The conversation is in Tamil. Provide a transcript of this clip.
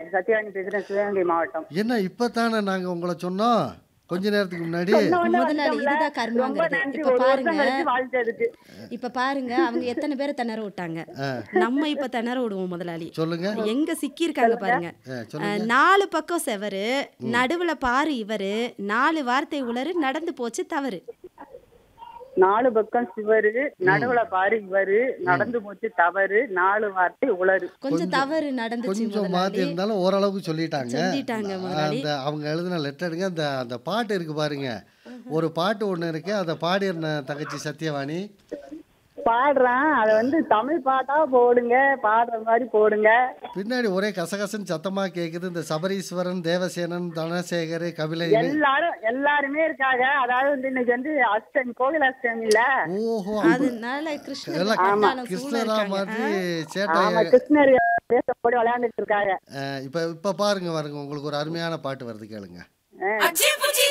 சத்யவாணி பேசுறேன், சிவகங்கை மாவட்டம். என்ன இப்பதானே நாங்க உங்கள சொன்னோம்? கொஞ்ச நேரத்துக்கு முன்னாடி. சொன்ன உடனே முதலாளி வந்துட்டோம்ல. இதுதான் ரொம்ப கர்மாங்கிறது. நன்றி. இப்ப ஒரு பாருங்க வருஷம் கழிச்சு வாழ்த்ததுக்கு. இப்ப பாருங்க அவங்க எத்தனை பேரை திணற விட்டாங்க. நம்ம இப்ப திணற விடுவோம் முதலாளி. சொல்லுங்க. எங்க சிக்கியிருக்காங்க பாருங்க. சொல்லுங்க. 4 பக்கம் செவரு, நடுவுல பாரு இவரு, 4 வார்த்தை உளறு, நடந்து போச்சு தவறு. 4 பக்கம் சிவரு, நடுவுல பாரு இவரு, நடந்து போச்சு தவறு, 4 வார்த்தை உளறு. கொஞ்சம் தவறு நடந்துச்சு கொஞ்சம் மாத்தி முதலாளி. இருந்தாலும் ஓரளவுக்கு சொல்லிட்டாங்க. சொல்லிட்டாங்க முதலாளி. அந்த அவங்க எழுதின லெட்டர் எடுங்க. அந்த அந்த பாட்டு இருக்கு பாருங்க. ஒரு பாட்டு ஒண்ணு இருக்கு. அதை பாடின தங்கச்சி சத்யவாணி. பாடுறான். அதை வந்து தமிழ் பாட்டா போடுங்க, பாடுற மாதிரி போடுங்க. பின்னாடி ஒரே கசகசன்னு சத்தமா கேக்குது. இந்த சபரீஸ்வரன், தேவசேனன், தனசேகர், கபிலை. எல்லாருமே இருக்காங்க. அதாவது வந்து இன்னைக்கு வந்து அஷ்டமி, கோவில் அஷ்டமி இல்ல. ஓஹோ. அதனால கிருஷ்ணர் எல்லாம் கட்டாளம் சூழ கிருஷ்ணரா இருக்காங்க. மாதிரி ஆமா, சேட்டை. கிருஷ்ணர் போட்டு விளையாண்டுட்டு இருக்காங்க. இப்ப இப்ப பாருங்க உங்களுக்கு ஒரு அருமையான பாட்டு வருது கேளுங்க. ஆ.